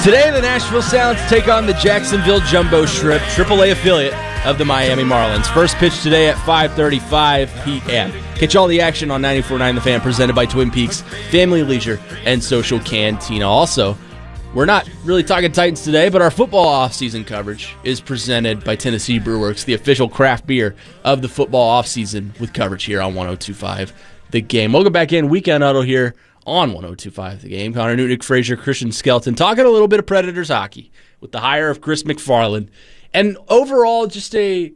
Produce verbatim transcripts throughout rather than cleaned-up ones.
Today, the Nashville Sounds take on the Jacksonville Jumbo Shrimp, triple A affiliate of the Miami Marlins. First pitch today at five thirty-five p.m. Catch all the action on ninety-four point nine The Fan, presented by Twin Peaks Family Leisure and Social Cantina. Also, we're not really talking Titans today, but our football offseason coverage is presented by Tennessee Brewworks, the official craft beer of the football offseason, with coverage here on one oh two point five The Game. Welcome back in. Weekend Huddle here on one oh two point five The Game. Connor Newton, Nick Frazier, Christian Skelton, talking a little bit of Predators hockey with the hire of Chris McFarland. And overall, just a,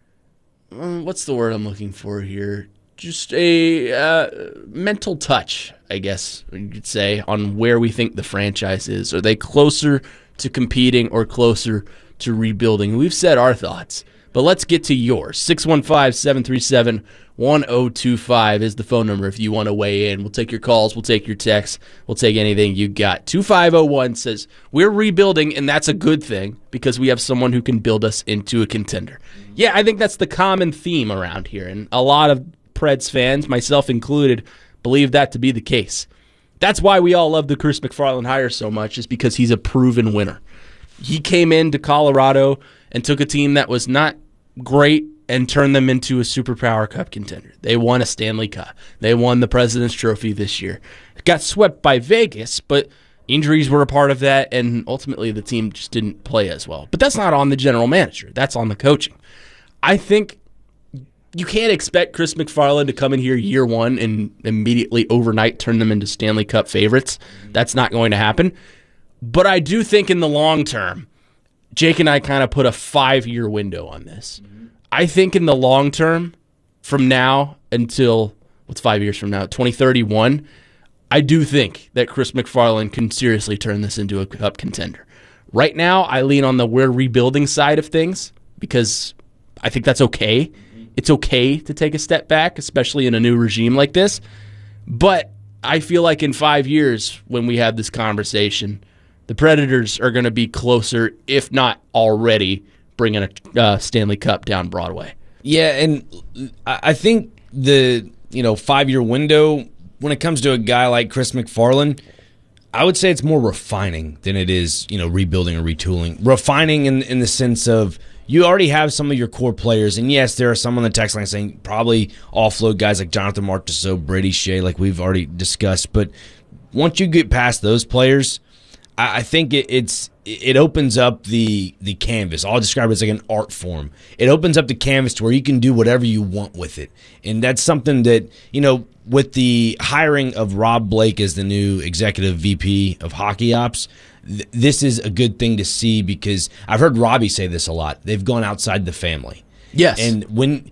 um, what's the word I'm looking for here? Just a uh, mental touch, I guess you could say, on where we think the franchise is. Are they closer to competing or closer to rebuilding? We've said our thoughts, but let's get to yours. six one five, seven three seven, one oh two five is the phone number if you want to weigh in. We'll take your calls. We'll take your texts. We'll take anything you got. two five oh one says, we're rebuilding, and that's a good thing because we have someone who can build us into a contender. Yeah, I think that's the common theme around here, and a lot of Preds fans, myself included, believe that to be the case. That's why we all love the Chris McFarland hire so much, is because he's a proven winner. He came into Colorado and took a team that was not great and turned them into a Superpower Cup contender. They won a Stanley Cup. They won the President's Trophy this year. Got swept by Vegas, but injuries were a part of that, and ultimately the team just didn't play as well. But that's not on the general manager. That's on the coaching. I think you can't expect Chris McFarland to come in here year one and immediately overnight turn them into Stanley Cup favorites. That's not going to happen. But I do think in the long term, Jake and I kind of put a five-year window on this. Mm-hmm. I think in the long term, from now until, what's five years from now, twenty thirty-one, I do think that Chris McFarland can seriously turn this into a cup contender. Right now, I lean on the we're rebuilding side of things because I think that's okay. It's okay to take a step back, especially in a new regime like this. But I feel like in five years, when we have this conversation, the Predators are going to be closer, if not already, bringing a uh, Stanley Cup down Broadway. Yeah, and I think the you know five-year window, when it comes to a guy like Chris McFarland, I would say it's more refining than it is you know rebuilding or retooling. Refining in in the sense of, you already have some of your core players, and yes, there are some on the text line saying probably offload guys like Jonathan Marchessault, Brady Shea, like we've already discussed. But once you get past those players, I, I think it, it's it opens up the the canvas. I'll describe it as like an art form. It opens up the canvas to where you can do whatever you want with it, and that's something that you know with the hiring of Rob Blake as the new executive V P of hockey ops. This is a good thing to see because I've heard Robbie say this a lot. They've gone outside the family. Yes. And when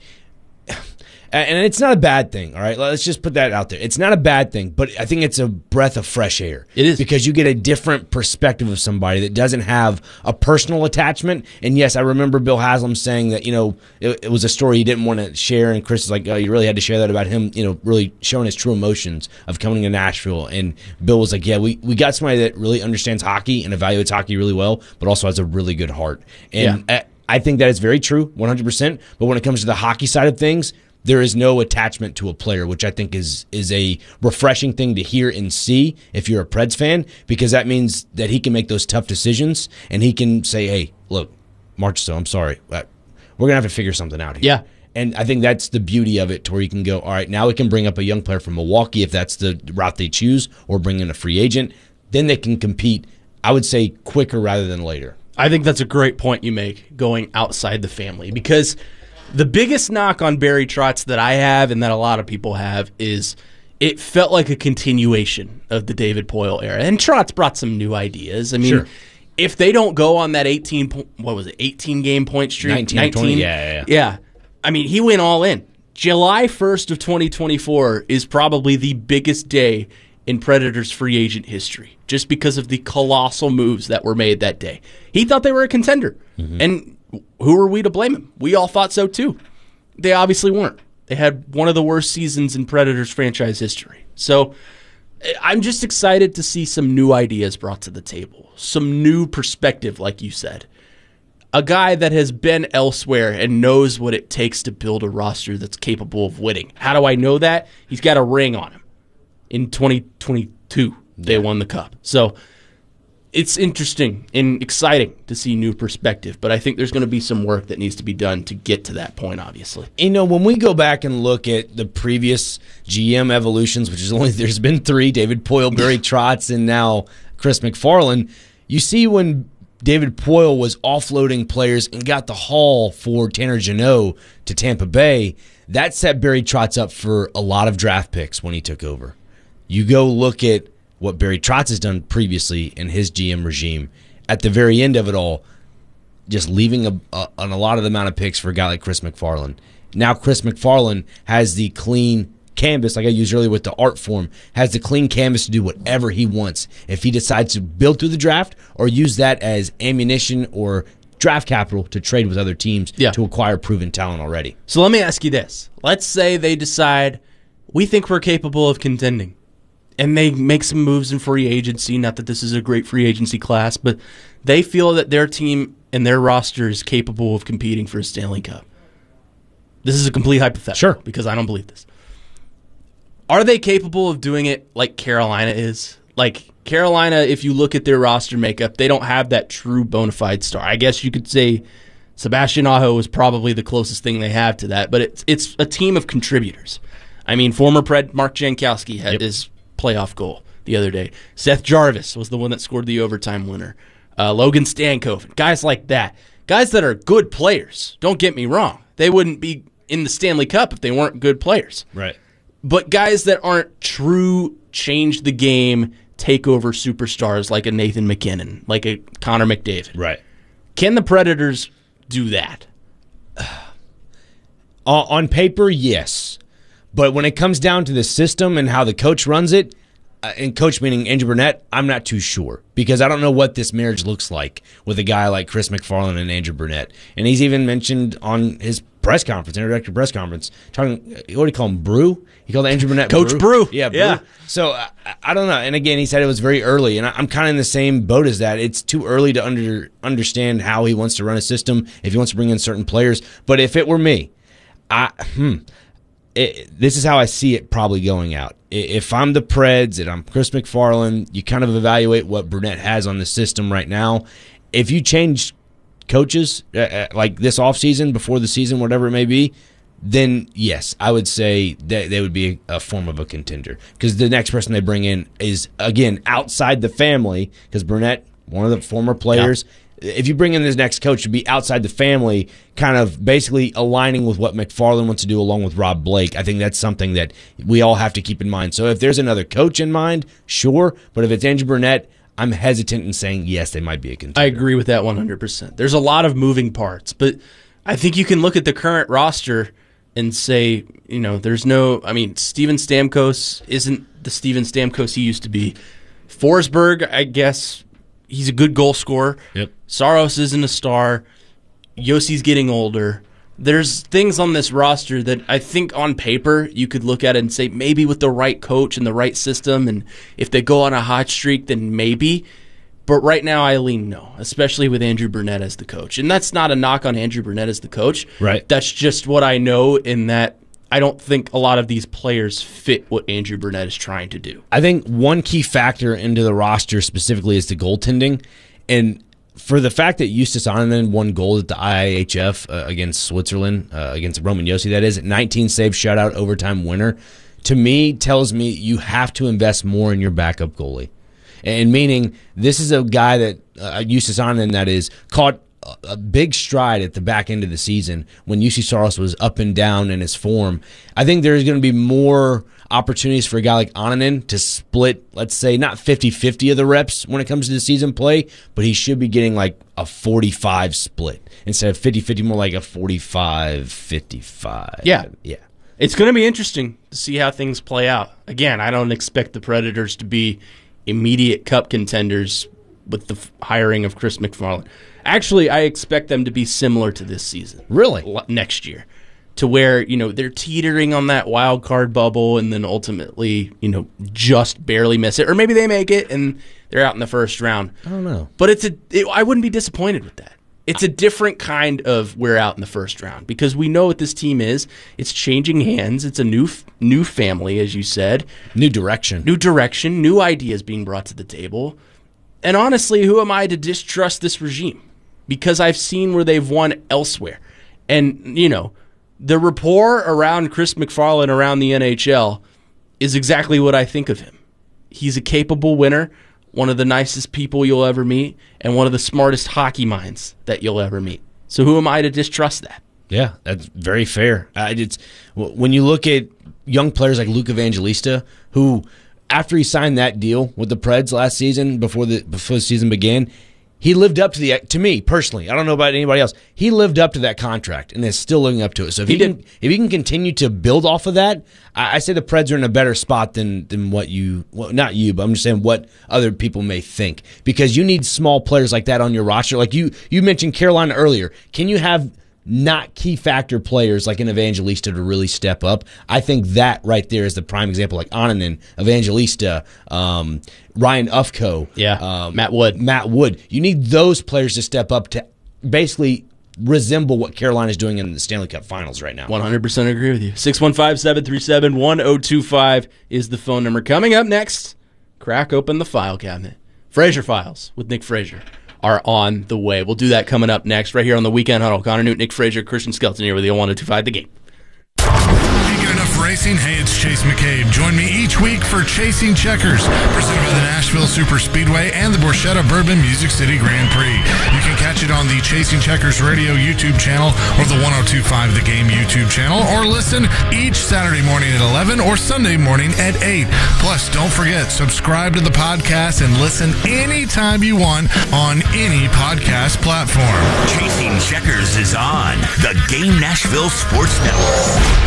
and it's not a bad thing, all right? Let's just put that out there. It's not a bad thing, but I think it's a breath of fresh air. It is. Because you get a different perspective of somebody that doesn't have a personal attachment. And yes, I remember Bill Haslam saying that, you know, it, it was a story he didn't want to share, and Chris is like, oh, you really had to share that about him, you know, really showing his true emotions of coming to Nashville. And Bill was like, yeah, we, we got somebody that really understands hockey and evaluates hockey really well, but also has a really good heart. And yeah. I, I think that is very true, one hundred percent. But when it comes to the hockey side of things, there is no attachment to a player, which I think is is a refreshing thing to hear and see if you're a Preds fan, because that means that he can make those tough decisions and he can say, hey, look, Marchessault, I'm sorry. We're going to have to figure something out here. Yeah. And I think that's the beauty of it, to where you can go, all right, now we can bring up a young player from Milwaukee if that's the route they choose, or bring in a free agent. Then they can compete, I would say, quicker rather than later. I think that's a great point you make, going outside the family, because the biggest knock on Barry Trotz that I have and that a lot of people have is it felt like a continuation of the David Poile era. And Trotz brought some new ideas. I mean, sure. If they don't go on that eighteen, what was it, eighteen game point streak? nineteen, nineteen twenty, yeah, yeah, yeah. Yeah. I mean, he went all in. July first of twenty twenty-four is probably the biggest day in Predators free agent history, just because of the colossal moves that were made that day. He thought they were a contender. Mm-hmm. And who are we to blame him? We all thought so too. They obviously weren't. They had one of the worst seasons in Predators franchise history. So I'm just excited to see some new ideas brought to the table, some new perspective, like you said. A guy that has been elsewhere and knows what it takes to build a roster that's capable of winning. How do I know that? He's got a ring on him. In twenty twenty-two, they yeah. won the Cup. So it's interesting and exciting to see new perspective, but I think there's going to be some work that needs to be done to get to that point, obviously. You know, when we go back and look at the previous G M evolutions, which is only there's been three, David Poile, Barry Trotz, and now Chris McFarland, you see when David Poile was offloading players and got the haul for Tanner Jeannot to Tampa Bay, that set Barry Trotz up for a lot of draft picks when he took over. You go look at what Barry Trotz has done previously in his G M regime. At the very end of it all, just leaving a, a, an a lot of the amount of picks for a guy like Chris McFarland. Now Chris McFarland has the clean canvas, like I used earlier with the art form, has the clean canvas to do whatever he wants. If he decides to build through the draft or use that as ammunition or draft capital to trade with other teams yeah. to acquire proven talent already. So let me ask you this. Let's say they decide, we think we're capable of contending, and they make some moves in free agency. Not that this is a great free agency class, but they feel that their team and their roster is capable of competing for a Stanley Cup. This is a complete hypothetical. Sure. Because I don't believe this. Are they capable of doing it like Carolina is? Like Carolina, if you look at their roster makeup, they don't have that true bona fide star. I guess you could say Sebastian Aho is probably the closest thing they have to that, but it's it's a team of contributors. I mean, former Pred Mark Jankowski had Yep. his playoff goal the other day. Seth Jarvis was the one that scored the overtime winner. Uh, Logan Stankoven, guys like that. Guys that are good players. Don't get me wrong. They wouldn't be in the Stanley Cup if they weren't good players. Right. But guys that aren't true change the game, take over superstars like a Nathan McKinnon, like a Connor McDavid. Right. Can the Predators do that? On paper, yes. But when it comes down to the system and how the coach runs it, uh, and coach meaning Andrew Burnett, I'm not too sure because I don't know what this marriage looks like with a guy like Chris McFarland and Andrew Burnett. And he's even mentioned on his press conference, introductory press conference, talking, what do you call him, Brew? He called Andrew Burnett Coach Brew. Yeah, Brew. Yeah. So I, I don't know. And again, he said it was very early, and I, I'm kind of in the same boat as that. It's too early to under understand how he wants to run a system, if he wants to bring in certain players. But if it were me, I hmm. It, this is how I see it probably going out. If I'm the Preds and I'm Chris McFarland, you kind of evaluate what Burnett has on the system right now. If you change coaches uh, like this offseason, before the season, whatever it may be, then yes, I would say that they would be a, a form of a contender because the next person they bring in is, again, outside the family because Burnett, one of the former players, yeah. If you bring in this next coach to be outside the family, kind of basically aligning with what McFarland wants to do along with Rob Blake, I think that's something that we all have to keep in mind. So if there's another coach in mind, sure. But if it's Andrew Burnett, I'm hesitant in saying, yes, they might be a contender. I agree with that one hundred percent. There's a lot of moving parts, but I think you can look at the current roster and say, you know, there's no, I mean, Steven Stamkos isn't the Steven Stamkos he used to be. Forsberg, I guess, he's a good goal scorer. Yep. Saros isn't a star. Yossi's getting older. There's things on this roster that I think on paper you could look at it and say maybe with the right coach and the right system, and if they go on a hot streak, then maybe. But right now I lean no, especially with Andrew Burnett as the coach. And that's not a knock on Andrew Burnett as the coach. Right. That's just what I know, in that I don't think a lot of these players fit what Andrew Burnett is trying to do. I think one key factor into the roster specifically is the goaltending. And for the fact that Justus Annunen won gold at the I I H F uh, against Switzerland, uh, against Roman Josi, that is, nineteen save shutout overtime winner, to me tells me you have to invest more in your backup goalie. And meaning this is a guy that, uh, Justus Annunen, that is, caught a big stride at the back end of the season when U C Saros was up and down in his form. I think there's going to be more opportunities for a guy like Annunen to split, let's say, not fifty-fifty of the reps when it comes to the season play, but he should be getting like a forty-five split instead of fifty-fifty, more like a forty-five fifty-five. Yeah. Yeah. It's going to be interesting to see how things play out. Again, I don't expect the Predators to be immediate cup contenders with the f- hiring of Chris McFarland. Actually, I expect them to be similar to this season. Really? L- next year. To where, you know, they're teetering on that wild card bubble and then ultimately, you know, just barely miss it. Or maybe they make it and they're out in the first round. I don't know. But it's a, it, I wouldn't be disappointed with that. It's a different kind of we're out in the first round because we know what this team is. It's changing hands. It's a new new family, as you said. New direction. New direction, new ideas being brought to the table. And honestly, who am I to distrust this regime? Because I've seen where they've won elsewhere. And, you know, the rapport around Chris McFarland around the N H L is exactly what I think of him. He's a capable winner, one of the nicest people you'll ever meet, and one of the smartest hockey minds that you'll ever meet. So who am I to distrust that? Yeah, that's very fair. Uh, it's, when you look at young players like Luke Evangelista, who, after he signed that deal with the Preds last season, before the before the season began, he lived up to the to me personally. I don't know about anybody else. He lived up to that contract and is still living up to it. So if he, he can if he can continue to build off of that, I, I say the Preds are in a better spot than than what you well, not you, but I'm just saying what other people may think, because you need small players like that on your roster. Like you you mentioned Carolina earlier. Can you have not key factor players like an Evangelista to really step up? I think that right there is the prime example, like Ananen, Evangelista, um, Ryan Ufko, yeah, um, Matt Wood. Matt Wood. You need those players to step up to basically resemble what Carolina is doing in the Stanley Cup Finals right now. one hundred percent agree with you. six one five, seven three seven, one zero two five is the phone number. Coming up next, crack open the file cabinet. Fraser Files with Nick Fraser are on the way. We'll do that coming up next, right here on the Weekend Huddle. Connor Newton, Nick Fraser, Christian Skelton here with the one oh two five The Game. Can't get enough racing? Hey, it's Chase McCabe. Join me each week for Chasing Checkers, presented by the Nashville Super Speedway and the Borchetta Bourbon Music City Grand Prix. You can catch it on the Chasing Checkers Radio YouTube channel or the one oh two five The Game YouTube channel, or listen each Saturday morning at eleven or Sunday morning at eight. Plus, don't forget, subscribe to the podcast and listen anytime you want on any podcast platform. Chasing Checkers is on the Game Nashville Sports Network.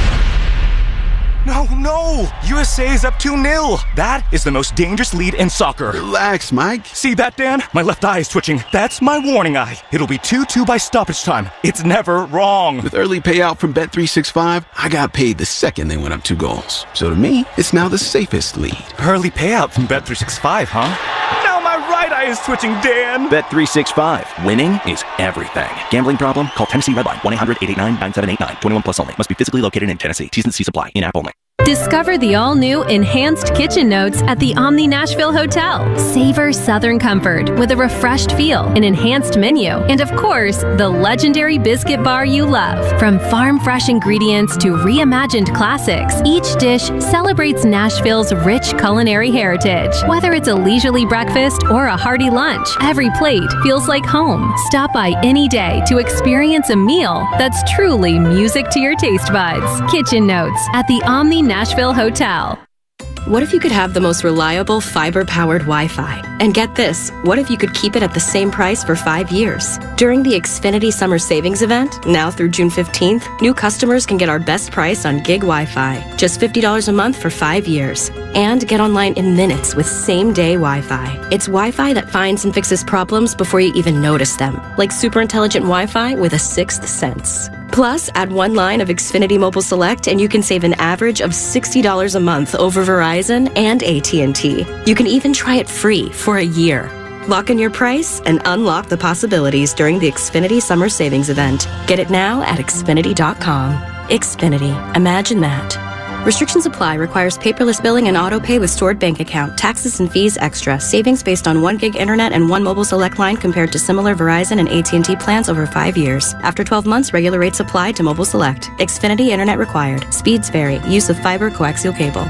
No, no! U S A is up two nil. That is the most dangerous lead in soccer. Relax, Mike. See that, Dan? My left eye is twitching. That's my warning eye. It'll be two two by stoppage time. It's never wrong. With early payout from Bet three sixty-five, I got paid the second they went up two goals. So to me, it's now the safest lead. Early payout from Bet three sixty-five, huh? Now my right eye is twitching, Dan. Bet three sixty-five. Winning is everything. Gambling problem? Call Tennessee Redline. one eight hundred eight eight nine nine seven eight nine. twenty-one plus only. Must be physically located in Tennessee. T's and C's apply. In-app only. Discover the all-new Enhanced Kitchen Notes at the Omni Nashville Hotel. Savor Southern comfort with a refreshed feel, an enhanced menu, and of course, the legendary biscuit bar you love. From farm-fresh ingredients to reimagined classics, each dish celebrates Nashville's rich culinary heritage. Whether it's a leisurely breakfast or a hearty lunch, every plate feels like home. Stop by any day to experience a meal that's truly music to your taste buds. Kitchen Notes at the Omni Nashville Hotel. What if you could have the most reliable fiber-powered Wi-Fi? And get this, what if you could keep it at the same price for five years? During the Xfinity Summer Savings Event, now through June fifteenth, new customers can get our best price on gig Wi-Fi, just fifty dollars a month for five years. And get online in minutes with same-day Wi-Fi. It's Wi-Fi that finds and fixes problems before you even notice them, like super intelligent Wi-Fi with a sixth sense. Plus, add one line of Xfinity Mobile Select and you can save an average of sixty dollars a month over Verizon and A T and T. You can even try it free for a year. Lock in your price and unlock the possibilities during the Xfinity Summer Savings Event. Get it now at Xfinity dot com. Xfinity. Imagine that. Restrictions apply. Requires paperless billing and auto pay with stored bank account. Taxes and fees extra. Savings based on one gig internet and one mobile select line compared to similar Verizon and A T and T plans over five years. After twelve months, regular rates apply to mobile select. Xfinity internet required. Speeds vary. Use of fiber coaxial cable.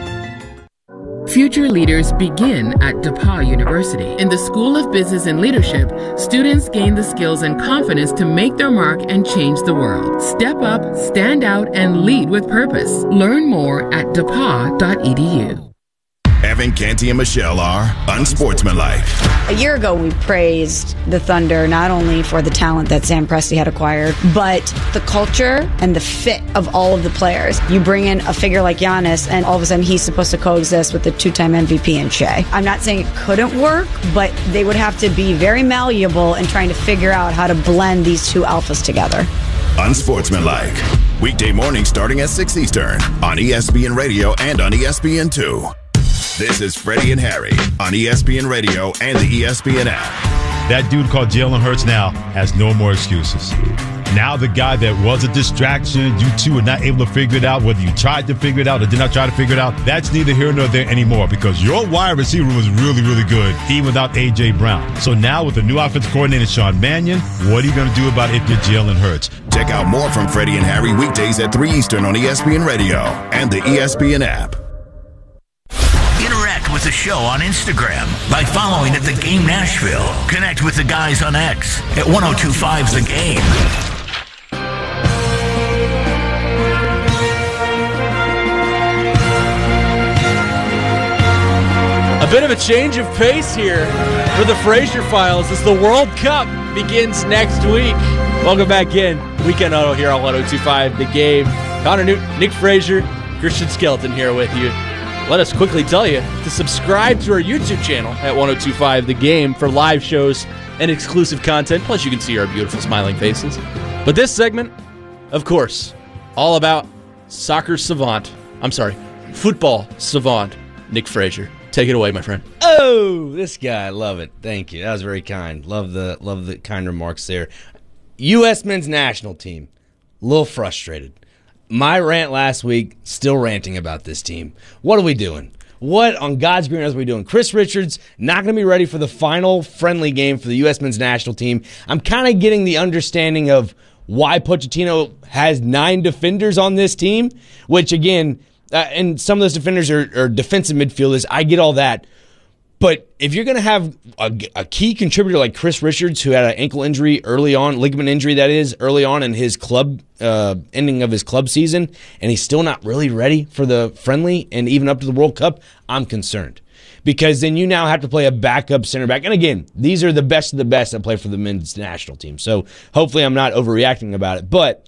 Future leaders begin at DePauw University. In the School of Business and Leadership, students gain the skills and confidence to make their mark and change the world. Step up, stand out, and lead with purpose. Learn more at D E P A W dot E D U. Evan Canty and Michelle are unsportsmanlike. A year ago, we praised the Thunder not only for the talent that Sam Presti had acquired, but the culture and the fit of all of the players. You bring in a figure like Giannis, and all of a sudden he's supposed to coexist with the two-time M V P in Shea. I'm not saying it couldn't work, but they would have to be very malleable in trying to figure out how to blend these two alphas together. Unsportsmanlike. Weekday morning starting at six Eastern on E S P N Radio and on E S P N two. This is Freddie and Harry on E S P N Radio and the E S P N app. That dude called Jalen Hurts now has no more excuses. Now the guy that was a distraction, you two are not able to figure it out, whether you tried to figure it out or did not try to figure it out, that's neither here nor there anymore because your wide receiver was really, really good, even without A J. Brown. So now with the new offensive coordinator, Sean Mannion, what are you going to do about it if you're Jalen Hurts? Check out more from Freddie and Harry weekdays at three Eastern on E S P N Radio and the E S P N app. Interact with the show on Instagram by following at The Game Nashville. Connect with the guys on X at ten twenty-five The Game. A bit of a change of pace here for the Frazier Files as the World Cup begins next week. Welcome back in. Weekend Auto here on ten twenty-five The Game. Connor Newton, Nick Frazier, Christian Skelton here with you. Let us quickly tell you to subscribe to our YouTube channel at ten twenty-five The Game for live shows and exclusive content. Plus, you can see our beautiful smiling faces. But this segment, of course, all about soccer savant. I'm sorry, football savant, Nick Frazier. Take it away, my friend. Oh, this guy, love it. Thank you. That was very kind. Love the love the kind remarks there. U S men's national team, a little frustrated. My rant last week, still ranting about this team. What are we doing? What on God's green earth are we doing? Chris Richards not going to be ready for the final friendly game for the U S men's national team. I'm kind of getting the understanding of why Pochettino has nine defenders on this team, which again, uh, and some of those defenders are, are defensive midfielders. I get all that. But if you're going to have a, a key contributor like Chris Richards, who had an ankle injury early on, ligament injury that is, early on in his club, uh, ending of his club season, and he's still not really ready for the friendly and even up to the World Cup, I'm concerned. Because then you now have to play a backup center back. And again, these are the best of the best that play for the men's national team. So hopefully I'm not overreacting about it. But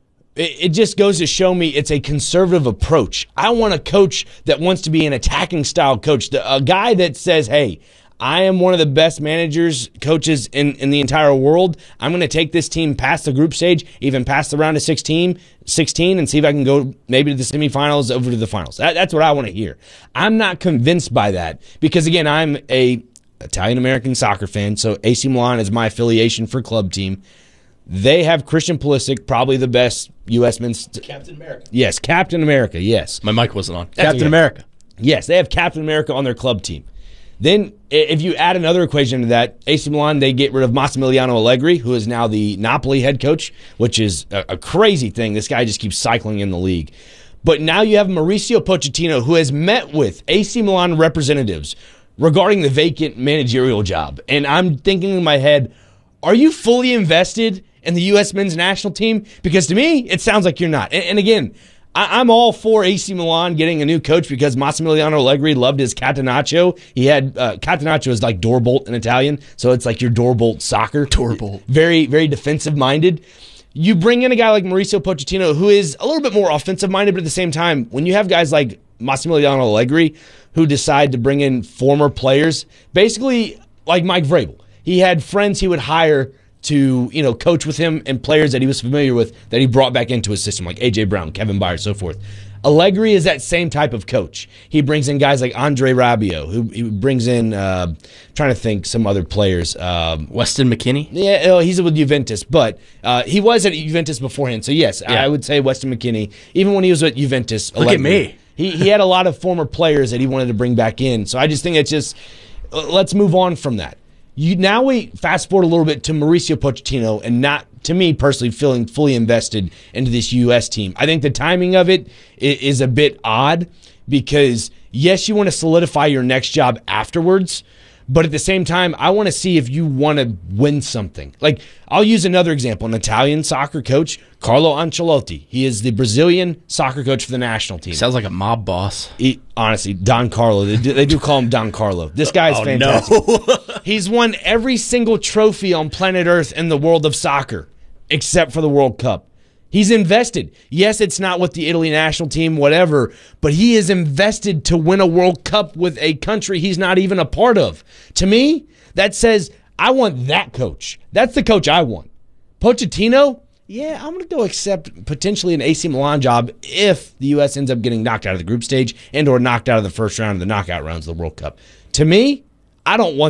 it just goes to show me it's a conservative approach. I want a coach that wants to be an attacking style coach, a guy that says, hey, I am one of the best managers, coaches in, in the entire world. I'm going to take this team past the group stage, even past the round of sixteen, sixteen, and see if I can go maybe to the semifinals, over to the finals. That, that's what I want to hear. I'm not convinced by that because, again, I'm a Italian-American soccer fan, so A C Milan is my affiliation for club team. They have Christian Pulisic, probably the best U S men's... Captain America. Yes, Captain America, yes. My mic wasn't on. That's Captain okay. America. Yes, they have Captain America on their club team. Then, if you add another equation to that, A C Milan, they get rid of Massimiliano Allegri, who is now the Napoli head coach, which is a, a crazy thing. This guy just keeps cycling in the league. But now you have Mauricio Pochettino, who has met with A C Milan representatives regarding the vacant managerial job. And I'm thinking in my head, are you fully invested in the U S men's national team? Because to me, it sounds like you're not. And, and again, I, I'm all for A C Milan getting a new coach because Massimiliano Allegri loved his Catenaccio. He had, uh, Catenaccio is like doorbolt in Italian, so it's like your doorbolt soccer. Doorbolt. Very, very defensive-minded. You bring in a guy like Mauricio Pochettino, who is a little bit more offensive-minded, but at the same time, when you have guys like Massimiliano Allegri who decide to bring in former players, basically like Mike Vrabel, he had friends he would hire to, you know, coach with him and players that he was familiar with that he brought back into his system, like A J. Brown, Kevin Byard, so forth. Allegri is that same type of coach. He brings in guys like Andre Rabiot, who he brings in, uh, trying to think some other players. Um, Weston McKennie? Yeah, oh, he's with Juventus, but uh, he was at Juventus beforehand. So, yes, yeah. I would say Weston McKennie, even when he was at Juventus. Look Allegri, at me. He, he had a lot of former players that he wanted to bring back in. So I just think it's just, let's move on from that. You, now we fast forward a little bit to Mauricio Pochettino and not, to me personally, feeling fully invested into this U S team. I think the timing of it is a bit odd because, yes, you want to solidify your next job afterwards, but at the same time, I want to see if you want to win something. Like, I'll use another example. An Italian soccer coach, Carlo Ancelotti. He is the Brazilian soccer coach for the national team. Sounds like a mob boss. He, honestly, Don Carlo. They do, they do call him Don Carlo. This guy is oh, fantastic. No. He's won every single trophy on planet Earth in the world of soccer, except for the World Cup. He's invested. Yes, it's not with the Italy national team, whatever, but he is invested to win a World Cup with a country he's not even a part of. To me, that says, I want that coach. That's the coach I want. Pochettino, yeah, I'm going to go accept potentially an A C Milan job if the U S ends up getting knocked out of the group stage and or knocked out of the first round of the knockout rounds of the World Cup. To me, I don't want that.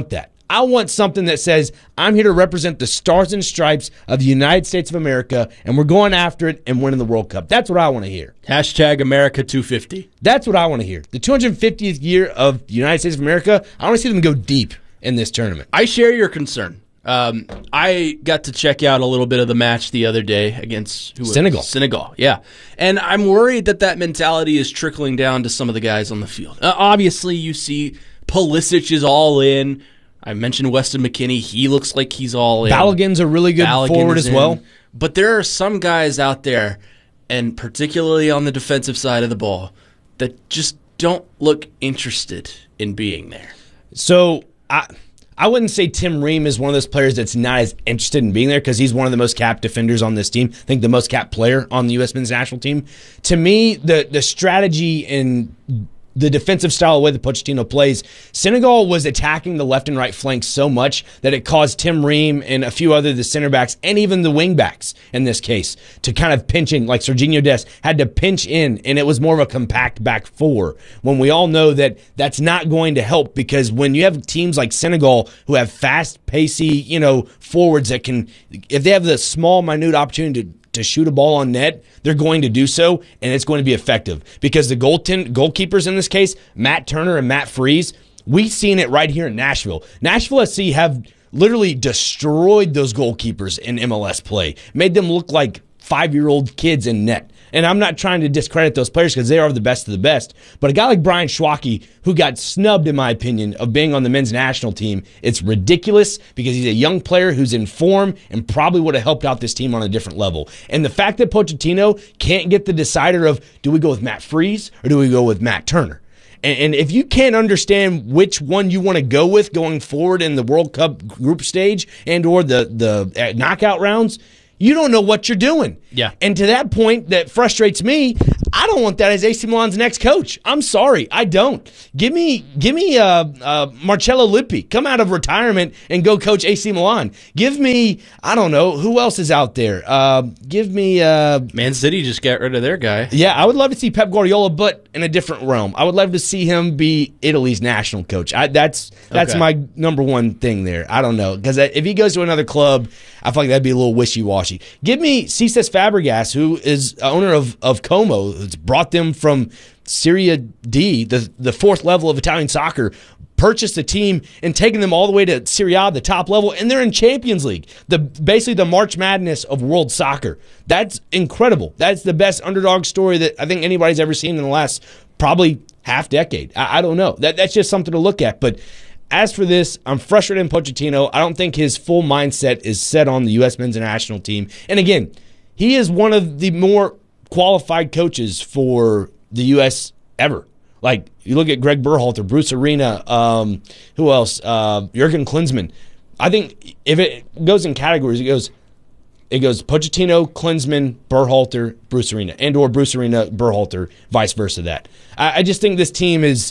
I want something that says, I'm here to represent the stars and stripes of the United States of America, and we're going after it and winning the World Cup. That's what I want to hear. Hashtag America two fifty. That's what I want to hear. The two hundred fiftieth year of the United States of America, I want to see them go deep in this tournament. I share your concern. Um, I got to check out a little bit of the match the other day against who was Senegal. It? Senegal, yeah. And I'm worried that that mentality is trickling down to some of the guys on the field. Uh, obviously, you see Pulisic is all in. I mentioned Weston McKennie. He looks like he's all in. Balogun's a really good Balogun's forward as in. well. But there are some guys out there, and particularly on the defensive side of the ball, that just don't look interested in being there. So I I wouldn't say Tim Ream is one of those players that's not as interested in being there because he's one of the most capped defenders on this team. I think the most capped player on the U S men's national team. To me, the the strategy and the defensive style, the way that Pochettino plays, Senegal was attacking the left and right flanks so much that it caused Tim Ream and a few other the center backs and even the wing backs in this case to kind of pinch in, like Serginho Dest had to pinch in, and it was more of a compact back four when we all know that that's not going to help because when you have teams like Senegal who have fast, pacey, you know, forwards that can, if they have the small, minute opportunity to to shoot a ball on net, they're going to do so, and it's going to be effective. Because the goalten- goalkeepers in this case, Matt Turner and Matt Freese, we've seen it right here in Nashville. Nashville S C have literally destroyed those goalkeepers in M L S play, made them look like five-year-old kids in net. And I'm not trying to discredit those players because they are the best of the best. But a guy like Brian Schwacke, who got snubbed, in my opinion, of being on the men's national team, it's ridiculous because he's a young player who's in form and probably would have helped out this team on a different level. And the fact that Pochettino can't get the decider of, do we go with Matt Freese or do we go with Matt Turner? And, and if you can't understand which one you want to go with going forward in the World Cup group stage and or the, the knockout rounds, you don't know what you're doing. Yeah. And to that point that frustrates me, I don't want that as A C Milan's next coach. I'm sorry, I don't. Give me give me uh, uh, Marcello Lippi. Come out of retirement and go coach A C Milan. Give me, I don't know, who else is out there? Uh, give me... Uh, Man City just got rid of their guy. Yeah, I would love to see Pep Guardiola, but in a different realm. I would love to see him be Italy's national coach. I, that's that's Okay. my number one thing there. I don't know. Because if he goes to another club, I feel like that'd be a little wishy-washy. Give me Cesc Fabregas, who is owner of, of Como, who's brought them from Serie D, the, the fourth level of Italian soccer, purchased the team and taken them all the way to Serie A, the top level, and they're in Champions League, the basically the March Madness of world soccer. That's incredible. That's the best underdog story that I think anybody's ever seen in the last probably half decade. I, I don't know. That That's just something to look at. But as for this, I'm frustrated in Pochettino. I don't think his full mindset is set on the U S men's national team. And again, he is one of the more qualified coaches for the U S ever. Like, you look at Greg Berhalter, Bruce Arena, um, who else? Uh, Jurgen Klinsmann. I think if it goes in categories, it goes it goes Pochettino, Klinsmann, Berhalter, Bruce Arena, and or Bruce Arena, Berhalter, vice versa that. I, I just think this team is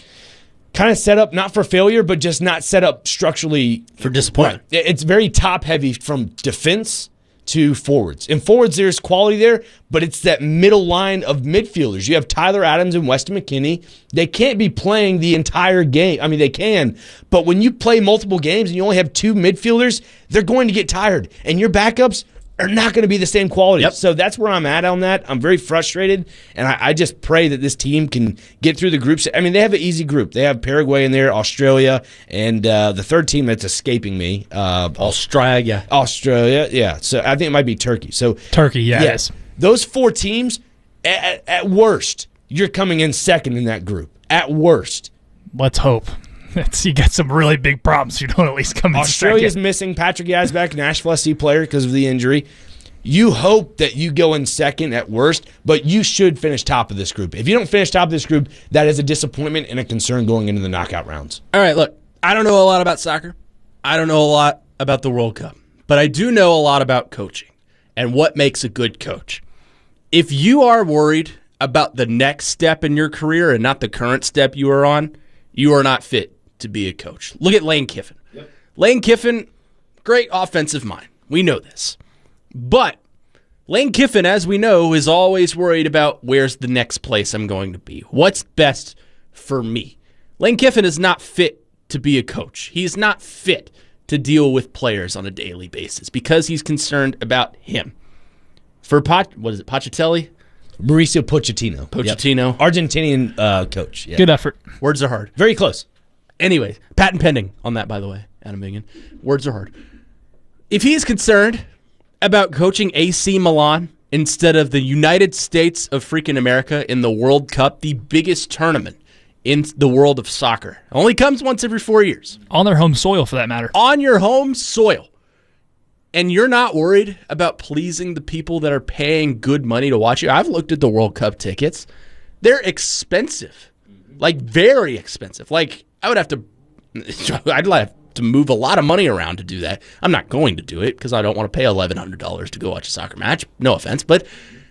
kind of set up not for failure, but just not set up structurally for disappointment. Right. It's very top heavy from defense to forwards. In forwards, there's quality there, but it's that middle line of midfielders. You have Tyler Adams and Weston McKennie. They can't be playing the entire game. I mean, they can, but when you play multiple games and you only have two midfielders, they're going to get tired, and your backups are not going to be the same quality. Yep. So that's where I'm at on that. I'm very frustrated, and I, I just pray that this team can get through the groups. I mean, they have an easy group. They have Paraguay in there, Australia, and uh, the third team that's escaping me. Uh, Australia. Australia, yeah. So I think it might be Turkey. So Turkey, yeah, yeah, it is. Those four teams, at, at worst, you're coming in second in that group. At worst. Let's hope. It's, you got some really big problems. You don't at least come in Australia's second. missing Patrick Yazbek, Nashville S C player, because of the injury. You hope that you go in second at worst, but you should finish top of this group. If you don't finish top of this group, that is a disappointment and a concern going into the knockout rounds. All right, look, I don't know a lot about soccer. I don't know a lot about the World Cup, but I do know a lot about coaching and what makes a good coach. If you are worried about the next step in your career and not the current step you are on, you are not fit to be a coach. Look at Lane Kiffin. Yep. Lane Kiffin, great offensive mind. We know this. But Lane Kiffin, as we know, is always worried about where's the next place I'm going to be. What's best for me? Lane Kiffin is not fit to be a coach. He's not fit to deal with players on a daily basis because he's concerned about him. For Pot, what is it, Pochetelli? Mauricio Pochettino. Pochettino. Yep. Argentinian uh, coach. Yeah. Good effort. Words are hard. Very close. Anyway, patent pending on that, by the way, Adam Bingen. Words are hard. If he's concerned about coaching A C Milan instead of the United States of freaking America in the World Cup, the biggest tournament in the world of soccer, only comes once every four years. On their home soil, for that matter. On your home soil. And you're not worried about pleasing the people that are paying good money to watch you. I've looked at the World Cup tickets. They're expensive. Like, very expensive. Like, I would have to, I'd have to move a lot of money around to do that. I'm not going to do it because I don't want to pay eleven hundred dollars to go watch a soccer match. No offense. But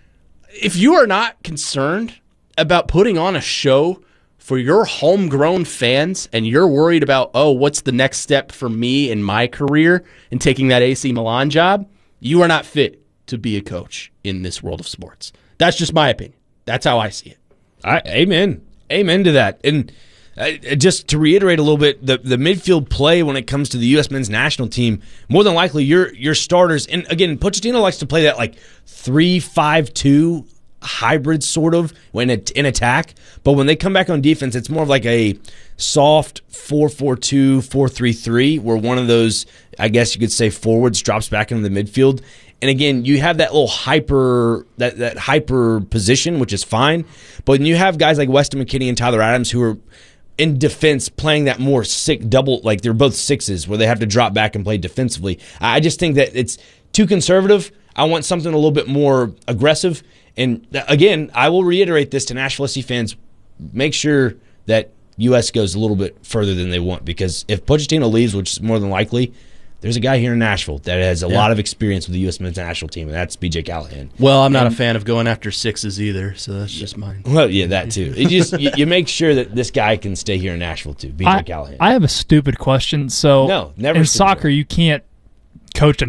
if you are not concerned about putting on a show for your homegrown fans and you're worried about, oh, what's the next step for me in my career in taking that A C Milan job, you are not fit to be a coach in this world of sports. That's just my opinion. That's how I see it. I, amen. Amen to that. And uh, just to reiterate a little bit, the, the midfield play when it comes to the U S men's national team, more than likely your your starters, and again, Pochettino likes to play that like three five two hybrid sort of when it, in attack, but when they come back on defense, it's more of like a soft four four two, four three three, where one of those, I guess you could say, forwards drops back into the midfield. And again, you have that little hyper that, that hyper position, which is fine. But when you have guys like Weston McKennie and Tyler Adams who are in defense playing that more sick double, like they're both sixes where they have to drop back and play defensively, I just think that it's too conservative. I want something a little bit more aggressive. And again, I will reiterate this to Nashville S C fans: make sure that U S goes a little bit further than they want, because if Pochettino leaves, which is more than likely, there's a guy here in Nashville that has a yeah. lot of experience with the U S men's national team, and that's B J Callahan. Well, I'm not and, a fan of going after sixes either, so that's just mine. Well, yeah, that too. It just you, you make sure that this guy can stay here in Nashville too, B J I, Callahan. I have a stupid question. So no, never in soccer, you can't coach a